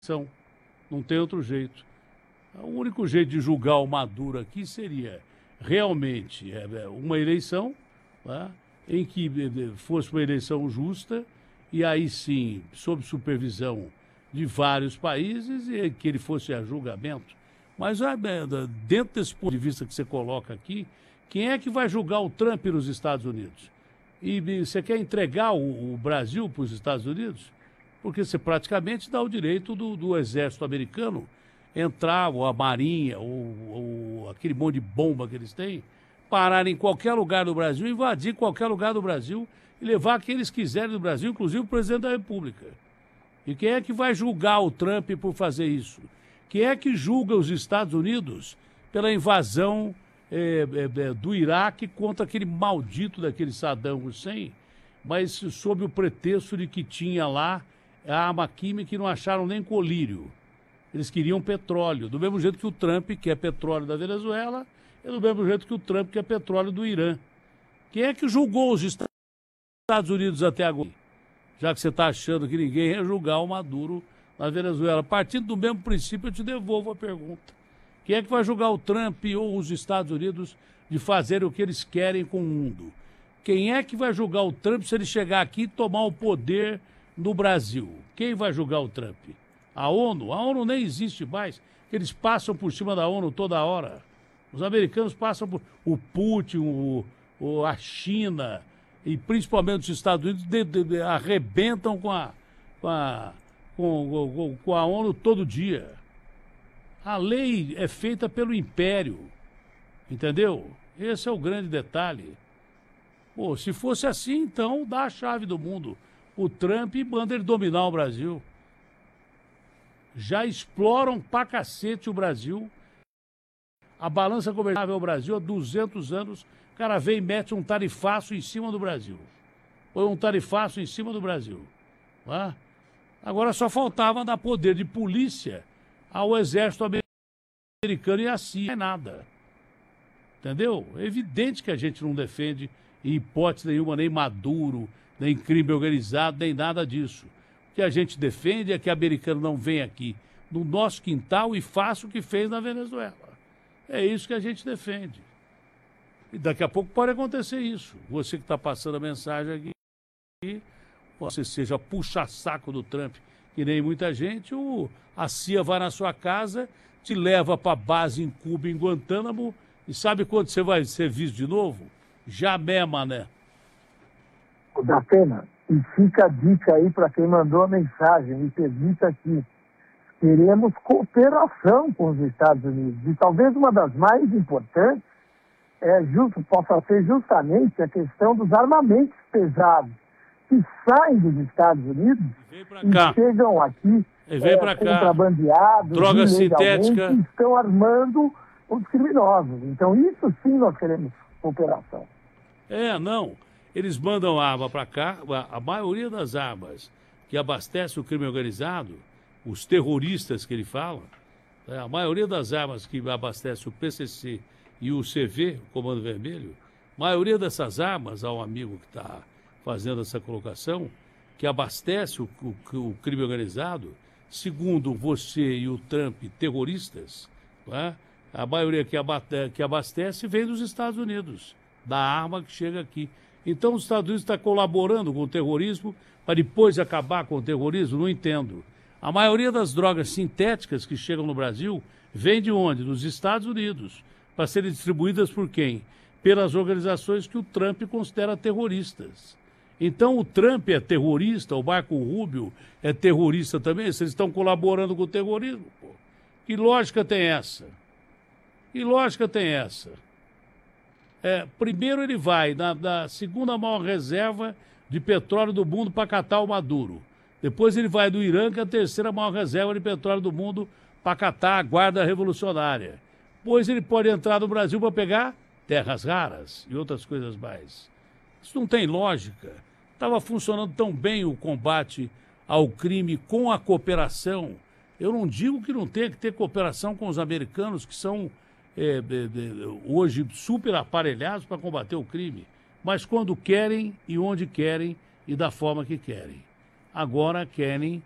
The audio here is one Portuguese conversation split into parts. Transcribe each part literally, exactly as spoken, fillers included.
eleição. Não tem outro jeito. O único jeito de julgar o Maduro aqui seria realmente uma eleição, tá? Em que fosse uma eleição justa e aí sim, sob supervisão de vários países e que ele fosse a julgamento. Mas dentro desse ponto de vista que você coloca aqui, quem é que vai julgar o Trump nos Estados Unidos? E você quer entregar o, o Brasil para os Estados Unidos? Porque você praticamente dá o direito do, do exército americano entrar, ou a marinha, ou, ou aquele monte de bomba que eles têm, parar em qualquer lugar do Brasil, invadir qualquer lugar do Brasil e levar quem eles quiserem do Brasil, inclusive o presidente da República. E quem é que vai julgar o Trump por fazer isso? Quem é que julga os Estados Unidos pela invasão é, é, do Iraque contra aquele maldito daquele Saddam Hussein, mas sob o pretexto de que tinha lá a arma química e não acharam nem colírio. Eles queriam petróleo, do mesmo jeito que o Trump quer petróleo da Venezuela, e do mesmo jeito que o Trump quer petróleo do Irã. Quem é que julgou os Estados Unidos até agora? Já que você está achando que ninguém ia julgar o Maduro na Venezuela. Partindo do mesmo princípio, eu te devolvo a pergunta. Quem é que vai julgar o Trump ou os Estados Unidos de fazer o que eles querem com o mundo? Quem é que vai julgar o Trump se ele chegar aqui e tomar o poder no Brasil? Quem vai julgar o Trump? A ONU? A ONU nem existe mais. Eles passam por cima da ONU toda hora. Os americanos passam por... O Putin, o, o, a China e principalmente os Estados Unidos de, de, de, arrebentam com a, com, a, com, com, com a ONU todo dia. A lei é feita pelo império. Entendeu? Esse é o grande detalhe. Pô, se fosse assim, então dá a chave do mundo o Trump e manda ele dominar o Brasil. Já exploram pra cacete o Brasil. A balança comercial é o Brasil há duzentos anos. O cara vem e mete um tarifaço em cima do Brasil. Põe um tarifaço em cima do Brasil. Tá? Agora só faltava dar poder de polícia ao exército americano e a C I A. Não é nada. Entendeu? É evidente que a gente não defende, em hipótese nenhuma, nem Maduro, nem crime organizado, nem nada disso. O que a gente defende é que o americano não venha aqui no nosso quintal e faça o que fez na Venezuela. É isso que a gente defende. E daqui a pouco pode acontecer isso. Você que está passando a mensagem aqui, você seja puxa-saco do Trump, que nem muita gente, ou a C I A vai na sua casa, te leva para a base em Cuba, em Guantánamo, e sabe quando você vai ser visto de novo? Jamais, mané. Da pena. E fica a dica aí para quem mandou a mensagem, me permita aqui. Queremos cooperação com os Estados Unidos. E talvez uma das mais importantes é justo, possa ser justamente a questão dos armamentos pesados que saem dos Estados Unidos e chegam aqui e vem é, contrabandeados, droga sintética, e estão armando os criminosos. Então isso sim nós queremos cooperação. É, não. Eles mandam arma para cá, a maioria das armas que abastece o crime organizado, os terroristas que ele fala, a maioria das armas que abastece o P C C e o C V, o Comando Vermelho, a maioria dessas armas, há um amigo que está fazendo essa colocação, que abastece o, o, o crime organizado, segundo você e o Trump, terroristas, não é? A maioria que abastece, que abastece vem dos Estados Unidos, da arma que chega aqui. Então os Estados Unidos estão colaborando com o terrorismo para depois acabar com o terrorismo? Não entendo. A maioria das drogas sintéticas que chegam no Brasil vem de onde? Dos Estados Unidos. Para serem distribuídas por quem? Pelas organizações que o Trump considera terroristas. Então o Trump é terrorista, o Marco Rubio é terrorista também? Vocês estão colaborando com o terrorismo? Pô. Que lógica tem essa? Que lógica tem essa? É, primeiro ele vai na, na segunda maior reserva de petróleo do mundo para catar o Maduro. Depois ele vai do Irã, que é a terceira maior reserva de petróleo do mundo, para catar a guarda revolucionária. Depois ele pode entrar no Brasil para pegar terras raras e outras coisas mais. Isso não tem lógica. Estava funcionando tão bem o combate ao crime com a cooperação. Eu não digo que não tenha que ter cooperação com os americanos, que são É, é, é, hoje super aparelhados para combater o crime, mas quando querem e onde querem e da forma que querem. Agora querem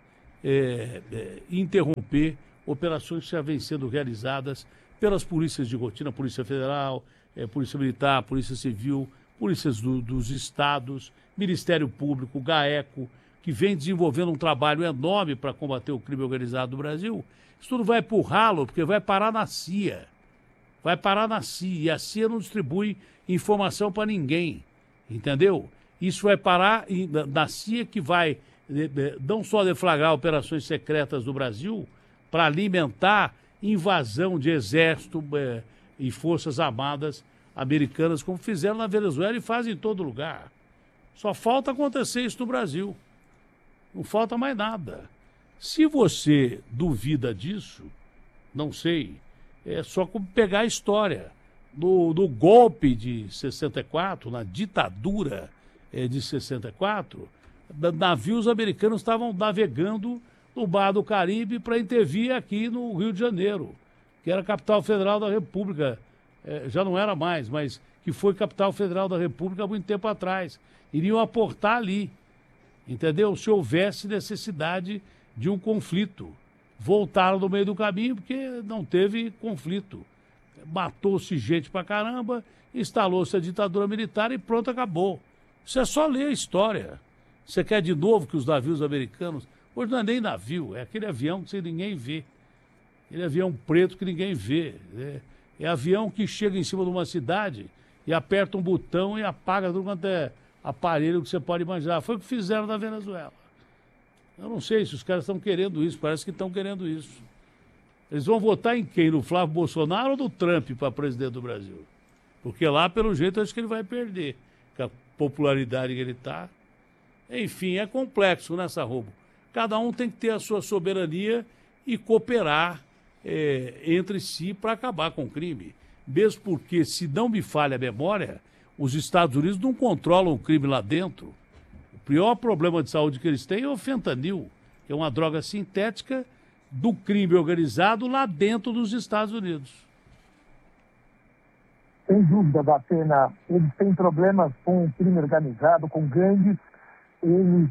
é, é, interromper operações que já vêm sendo realizadas pelas polícias de rotina, Polícia Federal, é, Polícia Militar, Polícia Civil, polícias do, dos estados, Ministério Público, GAECO, que vem desenvolvendo um trabalho enorme para combater o crime organizado no Brasil. Isso tudo vai para o ralo, porque vai parar na C I A. Vai parar na C I A. E a C I A não distribui informação para ninguém. Entendeu? Isso vai parar na C I A, que vai não só deflagrar operações secretas do Brasil para alimentar invasão de exército eh, e forças armadas americanas, como fizeram na Venezuela e fazem em todo lugar. Só falta acontecer isso no Brasil. Não falta mais nada. Se você duvida disso, não sei, é só pegar a história. No, no golpe de sessenta e quatro, na ditadura é, de sessenta e quatro, navios americanos estavam navegando no Mar do Caribe para intervir aqui no Rio de Janeiro, que era a capital federal da República. É, já não era mais, mas que foi capital federal da República há muito tempo atrás. Iriam aportar ali, entendeu? Se houvesse necessidade de um conflito. Voltaram no meio do caminho porque não teve conflito. Matou-se gente pra caramba, instalou-se a ditadura militar e pronto, acabou. Isso é só ler a história. Você quer de novo que os navios americanos... Hoje não é nem navio, é aquele avião que ninguém vê. Aquele avião preto que ninguém vê. É, é avião que chega em cima de uma cidade e aperta um botão e apaga tudo quanto é aparelho que você pode imaginar. Foi o que fizeram na Venezuela. Eu não sei se os caras estão querendo isso, parece que estão querendo isso. Eles vão votar em quem? No Flávio Bolsonaro ou no Trump para presidente do Brasil? Porque lá, pelo jeito, acho que ele vai perder. Com a popularidade que ele está. Enfim, é complexo nessa roubo. Cada um tem que ter a sua soberania e cooperar é, entre si para acabar com o crime. Mesmo porque, se não me falha a memória, os Estados Unidos não controlam o crime lá dentro. O pior problema de saúde que eles têm é o fentanil, que é uma droga sintética do crime organizado lá dentro dos Estados Unidos. Sem dúvida, Datena, eles têm problemas com o crime organizado, com gangues. Eles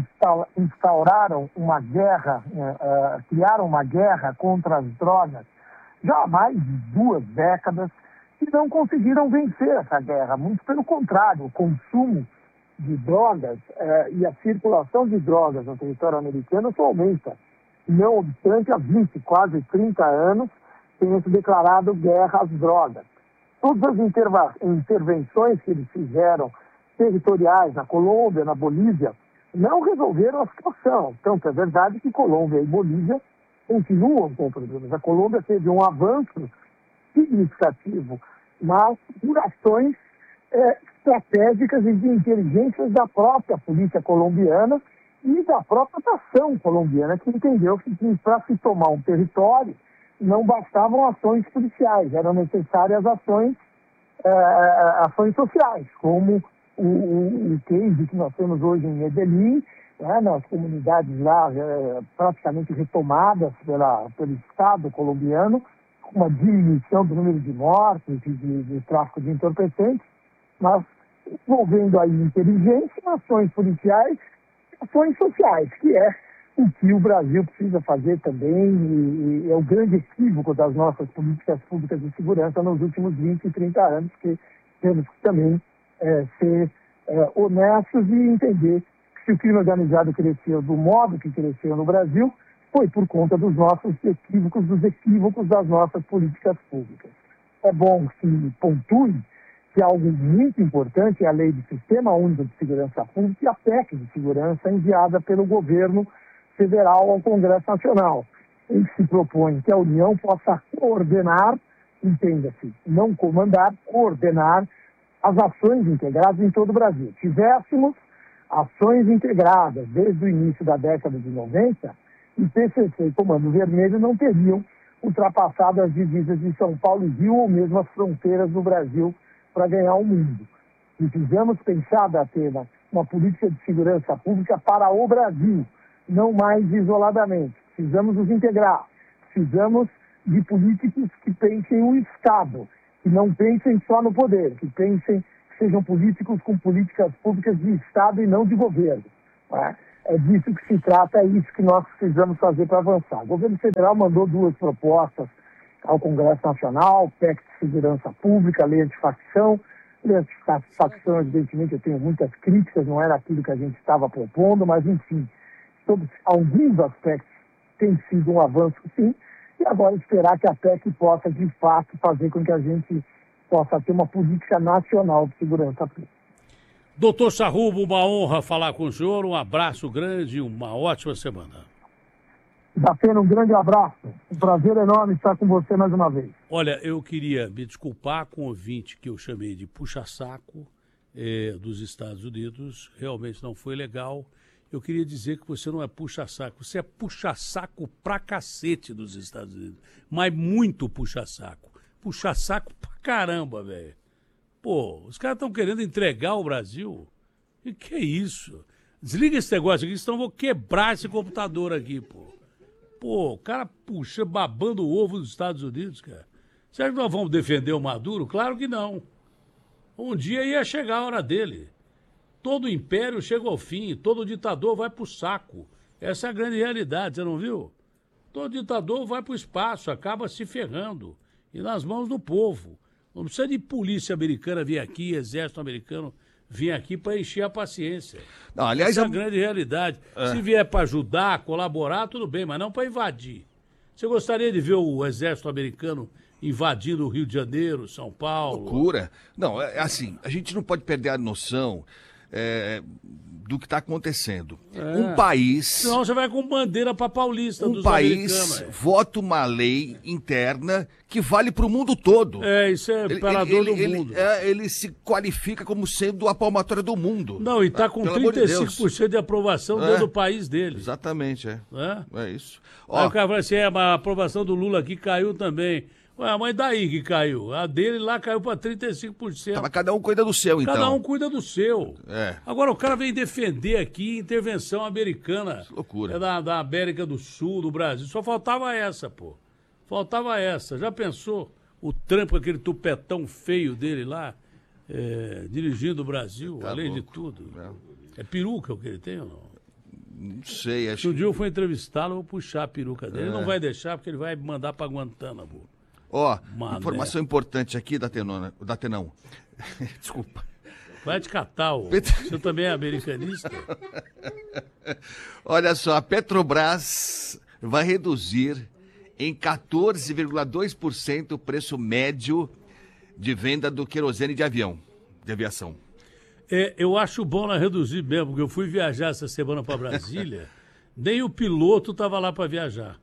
instauraram uma guerra, uh, uh, criaram uma guerra contra as drogas já há mais de duas décadas e não conseguiram vencer essa guerra. Muito pelo contrário, o consumo de drogas uh, e a circulação de drogas no território americano só aumenta. Não obstante, há vinte, quase trinta anos, tem se declarado guerra às drogas. Todas as interva- intervenções que eles fizeram, territoriais, na Colômbia, na Bolívia, não resolveram a situação. Tanto é verdade que Colômbia e Bolívia continuam com problemas. A Colômbia teve um avanço significativo, mas por ações é, estratégicas e de inteligências da própria polícia colombiana e da própria nação colombiana, que entendeu que para se tomar um território não bastavam ações policiais, eram necessárias ações, é, ações sociais, como o, o, o case que nós temos hoje em Medellín, né, nas comunidades lá é, praticamente retomadas pela, pelo Estado colombiano, com uma diminuição do número de mortes e de, de tráfico de entorpecentes, mas envolvendo aí inteligência, ações policiais, ações sociais, que é o que o Brasil precisa fazer também, e, e é o grande equívoco das nossas políticas públicas de segurança nos últimos vinte, trinta anos, que temos que também é, ser é, honestos e entender que se o crime organizado cresceu do modo que cresceu no Brasil, foi por conta dos nossos equívocos, dos equívocos das nossas políticas públicas. É bom que se pontue que algo muito importante é a Lei do Sistema Único de Segurança Pública e a P E C de Segurança enviada pelo governo federal ao Congresso Nacional, em que se propõe que a União possa coordenar, entenda-se, não comandar, coordenar as ações integradas em todo o Brasil. Tivéssemos ações integradas desde o início da década de noventa, e P C C e Comando Vermelho não teriam ultrapassado as divisas de São Paulo e Rio ou mesmo as fronteiras do Brasil para ganhar o mundo. E precisamos pensar, Datena, uma política de segurança pública para o Brasil, não mais isoladamente. Precisamos nos integrar. Precisamos de políticos que pensem o Estado, que não pensem só no poder, que pensem, que sejam políticos com políticas públicas de Estado e não de governo. Não é? é disso que se trata, é isso que nós precisamos fazer para avançar. O governo federal mandou duas propostas ao Congresso Nacional, P E C de Segurança Pública, Lei Antifacção. Lei Antifacção, evidentemente, eu tenho muitas críticas, não era aquilo que a gente estava propondo, mas, enfim, sobre alguns aspectos tem sido um avanço, sim, e agora esperar que a P E C possa, de fato, fazer com que a gente possa ter uma política nacional de segurança pública. Doutor Sarrubo, uma honra falar com o senhor, um abraço grande e uma ótima semana. Datena, um grande abraço, um prazer enorme estar com você mais uma vez. Olha, eu queria me desculpar com o ouvinte que eu chamei de puxa-saco eh, dos Estados Unidos, realmente não foi legal. Eu queria dizer que você não é puxa-saco, você é puxa-saco pra cacete dos Estados Unidos, mas muito puxa-saco, puxa-saco pra caramba, velho. Pô, os caras estão querendo entregar o Brasil. E que é isso? Desliga esse negócio aqui, senão eu vou quebrar esse computador aqui, pô. Pô, o cara puxa, babando o ovo dos Estados Unidos, cara. Será que nós vamos defender o Maduro? Claro que não. Um dia ia chegar a hora dele. Todo império chega ao fim, todo ditador vai pro saco. Essa é a grande realidade, você não viu? Todo ditador vai pro espaço, acaba se ferrando. E nas mãos do povo. Não precisa de polícia americana vir aqui, exército americano vir aqui para encher a paciência. Não, aliás, essa é a eu... grande realidade. É. Se vier para ajudar, colaborar, tudo bem, mas não para invadir. Você gostaria de ver o exército americano invadindo o Rio de Janeiro, São Paulo? Loucura. Não, é assim, a gente não pode perder a noção é, do que está acontecendo. É. Um país... Senão você vai com bandeira para Paulista Um dos país americanos. vota uma lei interna que vale para o mundo todo. É, isso é imperador do ele, mundo. Ele, é, ele se qualifica como sendo a palmatória do mundo. Não, e está com Pelo amor de trinta e cinco por cento de, Deus. aprovação É. dentro do país dele. Exatamente, é. É? É isso. Aí Ó, o cara fala assim, é, mas a aprovação do Lula aqui caiu também. Ué, mas daí que caiu? A dele lá caiu para trinta e cinco por cento. tá, mas cada um cuida do seu, então. Cada um cuida do seu. É. Agora o cara vem defender aqui intervenção americana. Que loucura. É da, da América do Sul, do Brasil. Só faltava essa, pô. Faltava essa. Já pensou? O Trump, aquele tupetão feio dele lá, é, dirigindo o Brasil, Tá além louco. de tudo. É. É peruca o que ele tem ou não? Não sei, Se acho um que... dia eu for entrevistá-lo, eu vou puxar a peruca dele. É. Ele não vai deixar, porque ele vai mandar pra Guantánamo. Ó, Mané. informação importante aqui da Tenona, da Tenão. Desculpa. Vai te catar, ô. Petro- Você também é americanista? Olha só, a Petrobras vai reduzir em quatorze vírgula dois por cento o preço médio de venda do querosene de avião, de aviação. É, eu acho bom ela reduzir mesmo, porque eu fui viajar essa semana para Brasília, nem o piloto estava lá para viajar.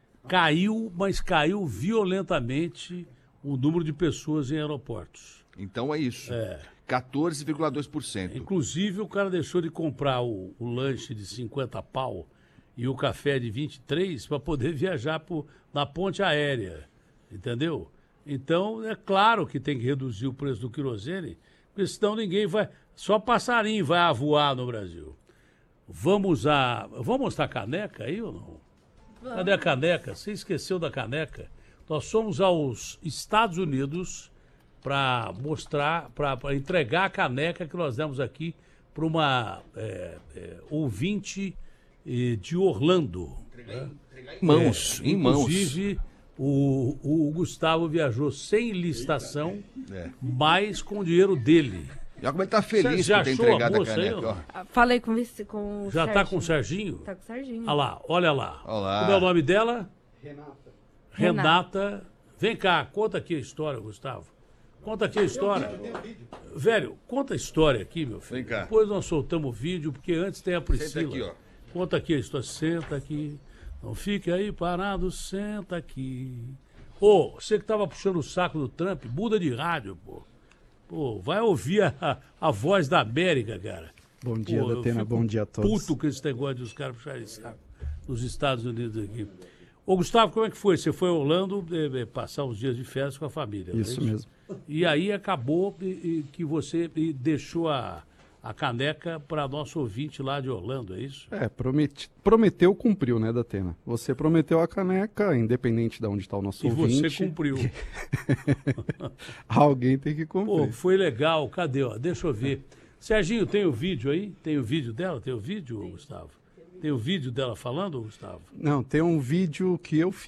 Caiu, mas caiu violentamente o número de pessoas em aeroportos. Então é isso. É. quatorze vírgula dois por cento. Inclusive, o cara deixou de comprar o, o lanche de cinquenta pau e o café de vinte e três para poder viajar por, na ponte aérea, entendeu? Então, é claro que tem que reduzir o preço do querosene, porque senão ninguém vai... Só passarinho vai voar no Brasil. Vamos a... Vamos mostrar a caneca aí ou não? Cadê a caneca? Você esqueceu da caneca? Nós fomos aos Estados Unidos para mostrar, para entregar a caneca que nós demos aqui para uma é, é, ouvinte eh, de Orlando. Né? Em mãos, É, em mãos. Inclusive, o, o Gustavo viajou sem licitação, É. mas com o dinheiro dele. E olha como ele tá feliz Você já por ter achou a entregado a moça aí, caneca. ou Ó. não? Ah, falei com, o vice- com o Já está com o Serginho. Serginho? Tá com o Serginho. Olha lá, olha lá. Olá. Como é o nome dela? Renata. Renata. Vem cá, conta aqui a história, Gustavo. Conta aqui a história. Velho, conta a história aqui, meu filho. Vem cá. Depois nós soltamos o vídeo, porque antes tem a Priscila. aqui, ó. Conta aqui a história. Senta aqui. Não fique aí parado, senta aqui. Ô, você que tava puxando o saco do Trump, muda de rádio, pô. Pô, vai ouvir a, a voz da América, cara. Bom dia, Pô, eu Datena. fico Bom dia a todos. Puto com esse negócio de os caras puxarem saco nos Estados Unidos aqui. Ô, Gustavo, como é que foi? Você foi a Orlando eh, eh, passar uns dias de férias com a família, não é Isso mesmo. E aí acabou e- e que você e deixou a, a caneca para nosso ouvinte lá de Orlando, é isso? É, prometi, prometeu, cumpriu, né, Datena? Você prometeu a caneca, independente de onde está o nosso E ouvinte. você cumpriu. Alguém tem que cumprir. Pô, foi legal. Cadê? Ó? Deixa eu ver. Serginho, tem o vídeo aí? Tem o vídeo dela? Tem o vídeo, Gustavo? Tem o vídeo dela falando, Gustavo? Não, tem um vídeo que eu fiz.